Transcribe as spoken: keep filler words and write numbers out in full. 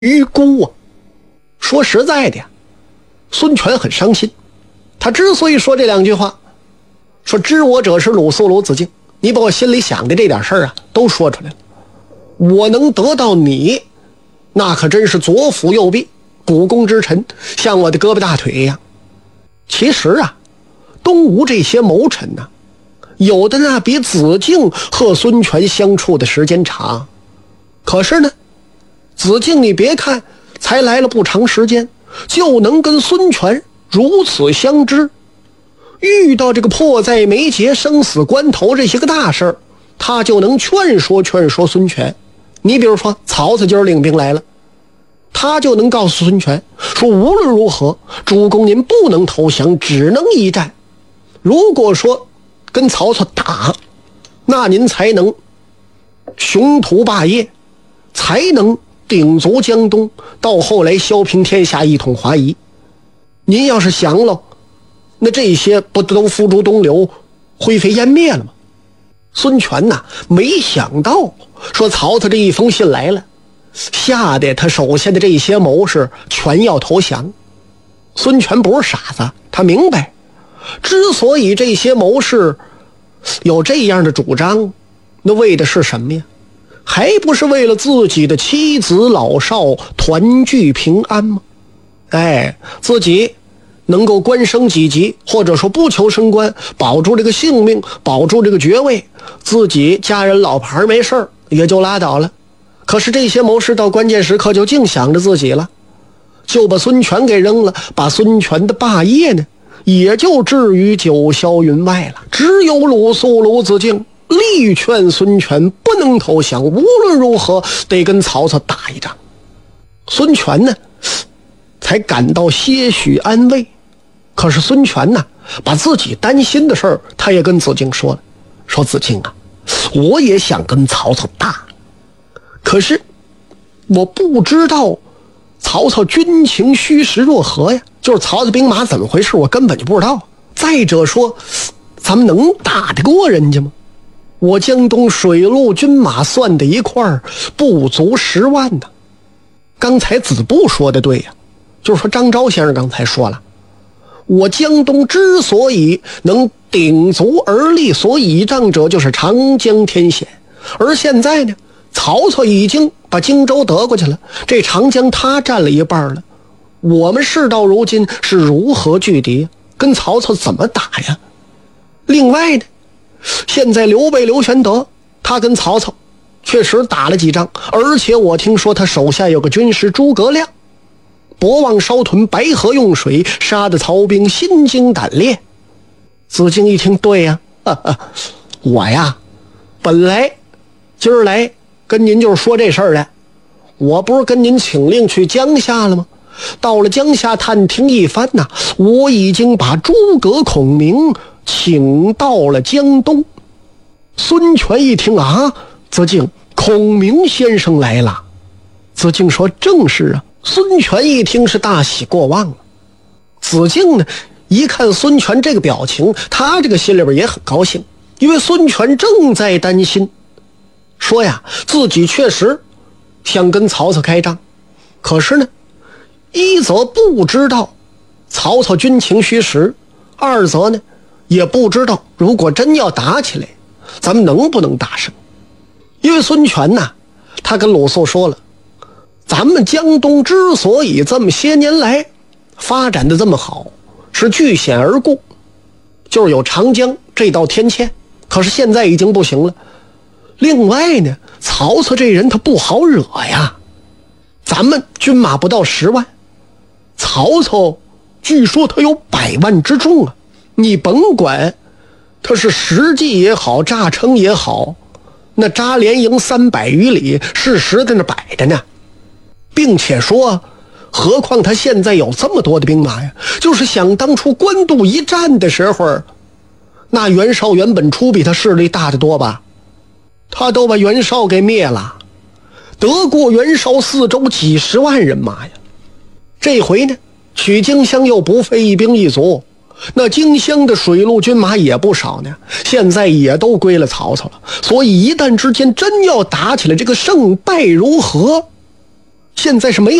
于孤啊。说实在的呀，孙权很伤心。他之所以说这两句话，说知我者是鲁肃鲁子敬，你把我心里想的这点事儿啊都说出来了，我能得到你，那可真是左辅右弼，股肱之臣，像我的胳膊大腿一样。其实啊，东吴这些谋臣呢、啊，有的呢比子敬和孙权相处的时间长，可是呢，子敬你别看才来了不长时间，就能跟孙权如此相知，遇到这个迫在眉睫生死关头这些个大事儿，他就能劝说劝说孙权。你比如说曹操今儿领兵来了，他就能告诉孙权说，无论如何主公您不能投降，只能一战。如果说跟曹操打，那您才能雄图霸业，才能鼎足江东，到后来消平天下，一统华夷。您要是降了，那这些不都付诸东流，灰飞烟灭了吗？孙权呐，没想到说曹操这一封信来了，吓得他手下的这些谋士全要投降。孙权不是傻子，他明白，之所以这些谋士有这样的主张，那为的是什么呀？还不是为了自己的妻子老少团聚平安吗？哎，自己能够官升几级，或者说不求升官，保住这个性命，保住这个爵位，自己家人老牌没事也就拉倒了。可是这些谋士到关键时刻就净想着自己了，就把孙权给扔了，把孙权的霸业呢也就置于九霄云外了。只有鲁肃鲁子敬力劝孙权不能投降，无论如何得跟曹操打一仗。孙权呢才感到些许安慰。可是孙权呢把自己担心的事儿他也跟子敬说了，说子敬啊，我也想跟曹操打，可是我不知道曹操军情虚实若何呀，就是曹操兵马怎么回事我根本就不知道。再者说咱们能打得过人家吗？我江东水陆军马算在一块儿不足十万呢。刚才子布说的对呀，就是说张昭先生刚才说了，我江东之所以能鼎足而立，所倚仗者就是长江天险。而现在呢，曹操已经把荆州得过去了，这长江他占了一半了，我们事到如今是如何拒敌，跟曹操怎么打呀？另外呢，现在刘备刘玄德他跟曹操确实打了几仗，而且我听说他手下有个军师诸葛亮，博望烧屯，白河用水，杀得曹兵心惊胆裂。子敬一听，对呀、啊啊、我呀本来今儿来跟您就是说这事儿来，我不是跟您请令去江夏了吗？到了江夏探听一番呐、啊，我已经把诸葛孔明请到了江东。孙权一听啊，子敬，孔明先生来了。子敬说，正是啊。孙权一听是大喜过望了。子敬呢一看孙权这个表情，他这个心里边也很高兴，因为孙权正在担心，说呀自己确实想跟曹操开仗，可是呢一则不知道曹操军情虚实，二则呢也不知道如果真要打起来咱们能不能打胜。因为孙权呢他跟鲁肃说了，咱们江东之所以这么些年来发展的这么好，是据险而固，就是有长江这道天堑，可是现在已经不行了。另外呢，曹操这人他不好惹呀，咱们军马不到十万，曹操据说他有百万之众啊，你甭管他是实际也好，诈称也好，那扎连营三百余里，事实在那摆着呢。并且说，何况他现在有这么多的兵马呀，就是想当初官渡一战的时候，那袁绍原本出比他势力大得多吧，他都把袁绍给灭了，得过袁绍四周几十万人马呀。这回呢取荆襄又不费一兵一卒，那荆襄的水陆军马也不少呢，现在也都归了曹操了。所以一旦之间真要打起来，这个胜败如何现在是没有